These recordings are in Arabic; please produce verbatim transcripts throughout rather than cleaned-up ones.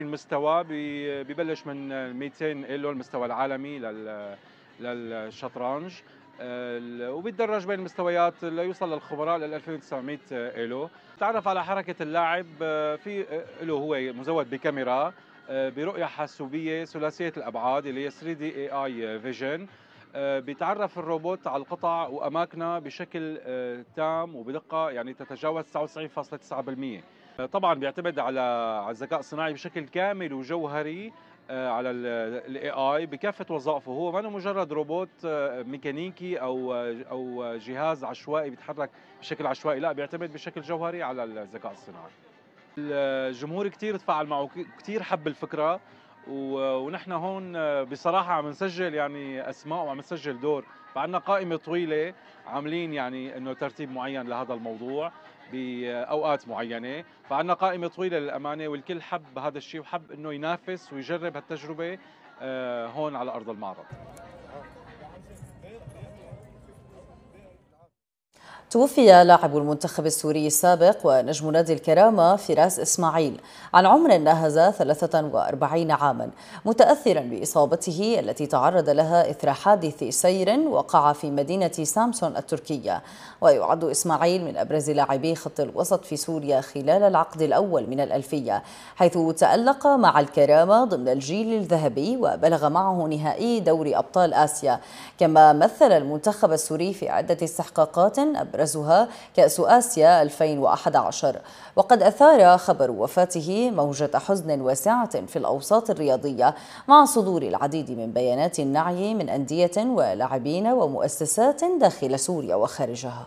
المستوى بي- ببلش من مئتين ايلو المستوى العالمي لل- للشطرنج. ال- وبيتدرج بين المستويات ليوصل للخبراء لل ألفين وتسعمئة ايلو. تعرف على حركة اللاعب، آه، في له هو مزود بكاميرا آه، برؤية حاسوبية ثلاثية الأبعاد اللي هي ثري دي اي اي فيجن. بيتعرف الروبوت على القطع وأماكنها بشكل آه، تام وبدقة، يعني تتجاوز تسعة وتسعين فاصلة تسعة بالمئة. طبعا بيعتمد على على الذكاء الصناعي بشكل كامل وجوهري آه، على الاي اي بكافه وظائفه. هو ما مجرد روبوت آه، ميكانيكي او او جهاز عشوائي بيتحرك بشكل عشوائي، لا، بيعتمد بشكل جوهري على الذكاء الصناعي. الجمهور كثير تفاعل معه، كثير حب الفكره، و- ونحن هون بصراحه عم نسجل يعني اسماء وعم نسجل دور، فعندنا قائمه طويله عاملين يعني انه ترتيب معين لهذا الموضوع باوقات معينه، فعندنا قائمه طويله للامانه، والكل حب هذا الشيء وحب انه ينافس ويجرب هالتجربه آه، هون على ارض المعرض. توفي لاعب المنتخب السوري السابق ونجم نادي الكرامة فراس إسماعيل عن عمر ناهز ثلاثة وأربعين عاما، متأثرا بإصابته التي تعرض لها إثر حادث سير وقع في مدينة سامسون التركية. ويعد إسماعيل من أبرز لاعبي خط الوسط في سوريا خلال العقد الأول من الألفية، حيث تألق مع الكرامة ضمن الجيل الذهبي وبلغ معه نهائي دوري أبطال آسيا، كما مثل المنتخب السوري في عدة استحقاقات أبرزها كأس آسيا ألفين وأحد عشر. وقد أثار خبر وفاته موجة حزن واسعة في الأوساط الرياضية، مع صدور العديد من بيانات النعي من أندية ولاعبين ومؤسسات داخل سوريا وخارجها.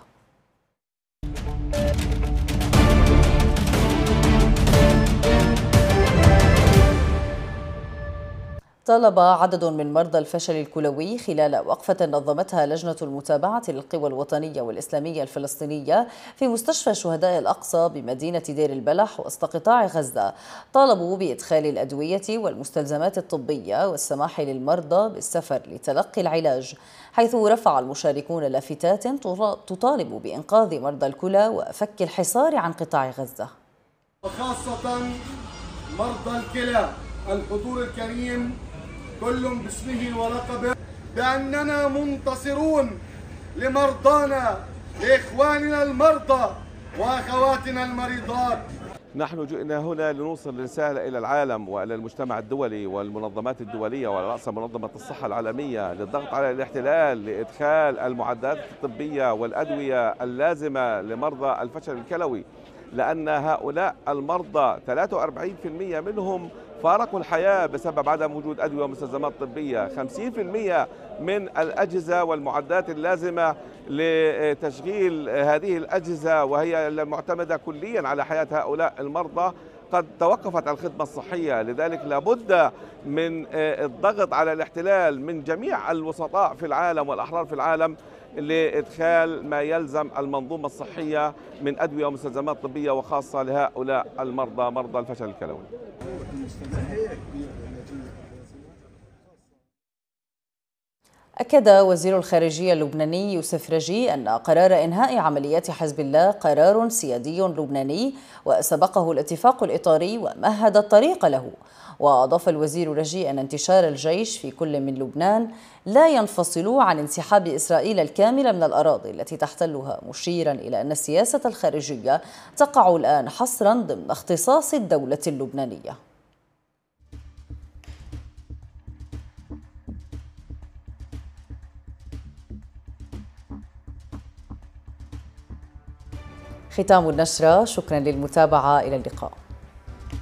طالب عدد من مرضى الفشل الكلوي خلال وقفة نظمتها لجنة المتابعة للقوى الوطنية والإسلامية الفلسطينية في مستشفى شهداء الأقصى بمدينة دير البلح وسط قطاع غزة، طالبوا بإدخال الأدوية والمستلزمات الطبية والسماح للمرضى بالسفر لتلقي العلاج، حيث رفع المشاركون لافتات تطالب بإنقاذ مرضى الكلى وفك الحصار عن قطاع غزة. وخاصة مرضى الكلى، الحضور الكريم كل باسمه ولقبه، بأننا منتصرون لمرضانا، لإخواننا المرضى وأخواتنا المريضات. نحن جئنا هنا لنوصل رسالة إلى العالم وإلى المجتمع الدولي والمنظمات الدولية وعلى رأسها منظمة الصحة العالمية للضغط على الاحتلال لإدخال المعدات الطبية والأدوية اللازمة لمرضى الفشل الكلوي، لأن هؤلاء المرضى ثلاثة وأربعين بالمئة منهم فارقوا الحياة بسبب عدم وجود أدوية ومستلزمات طبية، خمسين بالمئة من الأجهزة والمعدات اللازمة لتشغيل هذه الأجهزة وهي المعتمدة كليا على حياة هؤلاء المرضى قد توقفت الخدمة الصحية. لذلك لابد من الضغط على الاحتلال من جميع الوسطاء في العالم والأحرار في العالم لإدخال ما يلزم المنظومة الصحية من أدوية ومستلزمات طبية، وخاصة لهؤلاء المرضى مرضى الفشل الكلوي. أكد وزير الخارجية اللبناني يوسف رجي أن قرار إنهاء عمليات حزب الله قرار سيادي لبناني وسبقه الاتفاق الإطاري ومهد الطريق له. وأضاف الوزير رجي أن انتشار الجيش في كل من لبنان لا ينفصل عن انسحاب إسرائيل الكامل من الأراضي التي تحتلها، مشيرا إلى أن السياسة الخارجية تقع الآن حصرا ضمن اختصاص الدولة اللبنانية. ختام النشرة، شكرا للمتابعة، إلى اللقاء.